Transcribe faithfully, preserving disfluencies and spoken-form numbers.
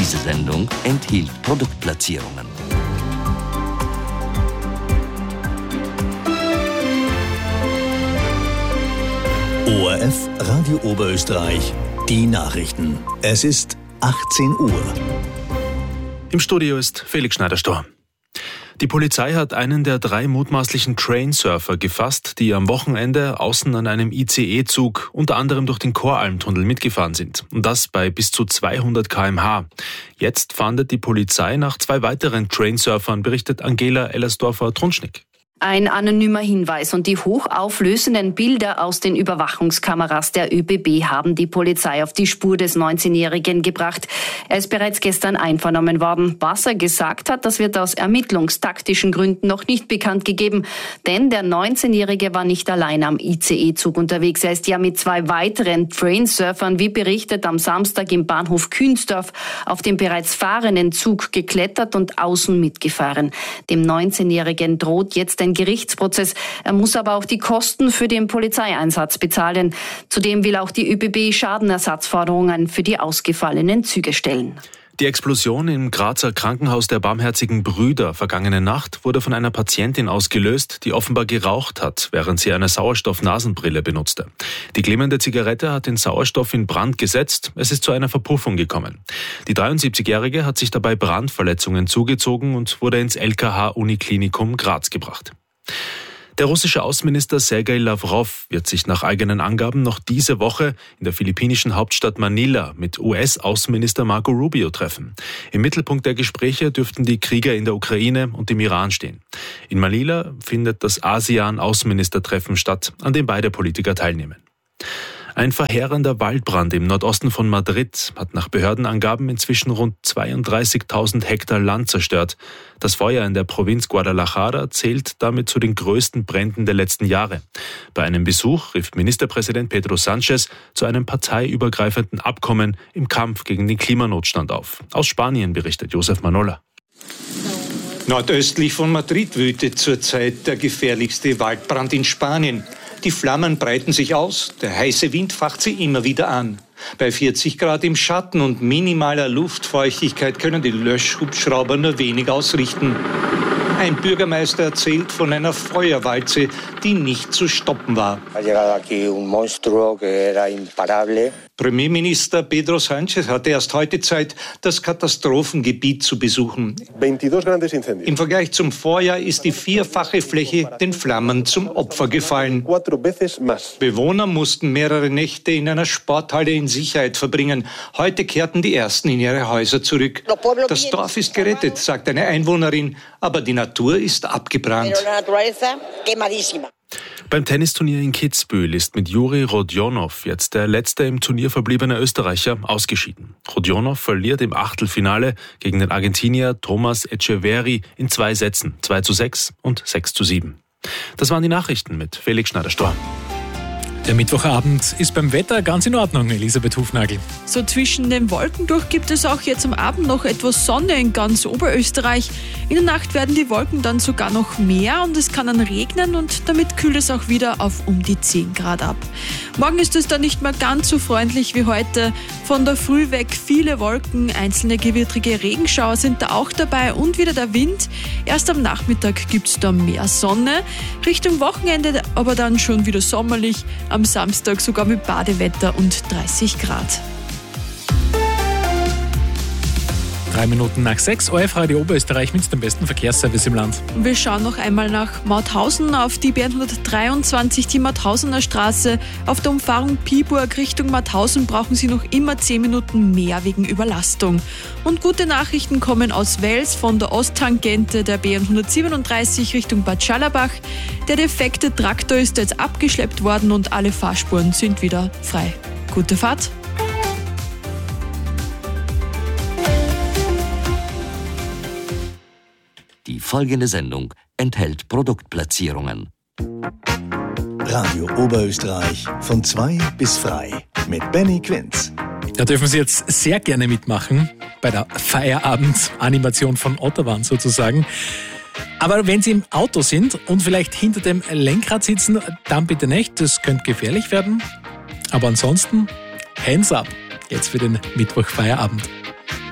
Diese Sendung enthielt Produktplatzierungen. O R F Radio Oberösterreich, die Nachrichten. Es ist achtzehn Uhr. Im Studio ist Felix Schneider-Storr. Die Polizei hat einen der drei mutmaßlichen Trainsurfer gefasst, die am Wochenende außen an einem I C E-Zug unter anderem durch den Koralmtunnel mitgefahren sind. Und das bei bis zu zweihundert Kilometer pro Stunde. Jetzt fahndet die Polizei nach zwei weiteren Trainsurfern, berichtet Angela Ellersdorfer-Trunschnick. Ein anonymer Hinweis und die hochauflösenden Bilder aus den Überwachungskameras der ÖBB haben die Polizei auf die Spur des neunzehnjährigen gebracht. Er ist bereits gestern einvernommen worden. Was er gesagt hat, das wird aus ermittlungstaktischen Gründen noch nicht bekannt gegeben. Denn der neunzehnjährige war nicht allein am I C E-Zug unterwegs. Er ist ja mit zwei weiteren Trainsurfern, wie berichtet, am Samstag im Bahnhof Künsdorf auf den bereits fahrenden Zug geklettert und außen mitgefahren. Dem neunzehnjährigen droht jetzt ein Gerichtsprozess. Er muss aber auch die Kosten für den Polizeieinsatz bezahlen. Zudem will auch die ÖBB Schadenersatzforderungen für die ausgefallenen Züge stellen. Die Explosion im Grazer Krankenhaus der Barmherzigen Brüder vergangene Nacht wurde von einer Patientin ausgelöst, die offenbar geraucht hat, während sie eine Sauerstoff-Nasenbrille benutzte. Die glimmende Zigarette hat den Sauerstoff in Brand gesetzt. Es ist zu einer Verpuffung gekommen. Die dreiundsiebzigjährige hat sich dabei Brandverletzungen zugezogen und wurde ins L K H-Uniklinikum Graz gebracht. Der russische Außenminister Sergei Lavrov wird sich nach eigenen Angaben noch diese Woche in der philippinischen Hauptstadt Manila mit U S-Außenminister Marco Rubio treffen. Im Mittelpunkt der Gespräche dürften die Kriege in der Ukraine und im Iran stehen. In Manila findet das ASEAN-Außenministertreffen statt, an dem beide Politiker teilnehmen. Ein verheerender Waldbrand im Nordosten von Madrid hat nach Behördenangaben inzwischen rund zweiunddreißigtausend Hektar Land zerstört. Das Feuer in der Provinz Guadalajara zählt damit zu den größten Bränden der letzten Jahre. Bei einem Besuch rief Ministerpräsident Pedro Sánchez zu einem parteiübergreifenden Abkommen im Kampf gegen den Klimanotstand auf. Aus Spanien berichtet Josef Manola. Nordöstlich von Madrid wütet zurzeit der gefährlichste Waldbrand in Spanien. Die Flammen breiten sich aus, der heiße Wind facht sie immer wieder an. Bei vierzig Grad im Schatten und minimaler Luftfeuchtigkeit können die Löschhubschrauber nur wenig ausrichten. Ein Bürgermeister erzählt von einer Feuerwalze, die nicht zu stoppen war. Premierminister Pedro Sánchez hatte erst heute Zeit, das Katastrophengebiet zu besuchen. Im Vergleich zum Vorjahr ist die vierfache Fläche den Flammen zum Opfer gefallen. Bewohner mussten mehrere Nächte in einer Sporthalle in Sicherheit verbringen. Heute kehrten die Ersten in ihre Häuser zurück. Das Dorf ist gerettet, sagt eine Einwohnerin, aber die Natur ist abgebrannt. Beim Tennisturnier in Kitzbühel ist mit Juri Rodionov jetzt der letzte im Turnier verbliebene Österreicher ausgeschieden. Rodionov verliert im Achtelfinale gegen den Argentinier Thomas Etcheverry in zwei Sätzen, zwei zu sechs und sechs zu sieben. Das waren die Nachrichten mit Felix Schneider-Storr. Der Mittwochabend ist beim Wetter ganz in Ordnung, Elisabeth Hufnagel. So zwischen den Wolken durch gibt es auch jetzt am Abend noch etwas Sonne in ganz Oberösterreich. In der Nacht werden die Wolken dann sogar noch mehr und es kann dann regnen und damit kühlt es auch wieder auf um die zehn Grad ab. Morgen ist es dann nicht mehr ganz so freundlich wie heute. Von der Früh weg viele Wolken, einzelne gewittrige Regenschauer sind da auch dabei und wieder der Wind. Erst am Nachmittag gibt es dann mehr Sonne. Richtung Wochenende aber dann schon wieder sommerlich. Am Samstag sogar mit Badewetter und dreißig Grad. Drei Minuten nach sechs, O R F Radio Oberösterreich mit dem besten Verkehrsservice im Land. Wir schauen noch einmal nach Mauthausen auf die B hundertdreiundzwanzig, die Mauthausener Straße. Auf der Umfahrung Piburg Richtung Mauthausen brauchen Sie noch immer zehn Minuten mehr wegen Überlastung. Und gute Nachrichten kommen aus Wels von der Osttangente der B hundertsiebenunddreißig Richtung Bad Schallerbach. Der defekte Traktor ist jetzt abgeschleppt worden und alle Fahrspuren sind wieder frei. Gute Fahrt! Die folgende Sendung enthält Produktplatzierungen. Radio Oberösterreich von zwei bis frei mit Benny Quinz. Da dürfen Sie jetzt sehr gerne mitmachen bei der Feierabend-Animation von Otterwan sozusagen. Aber wenn Sie im Auto sind und vielleicht hinter dem Lenkrad sitzen, dann bitte nicht, das könnte gefährlich werden. Aber ansonsten, hands up, jetzt für den Mittwoch-Feierabend.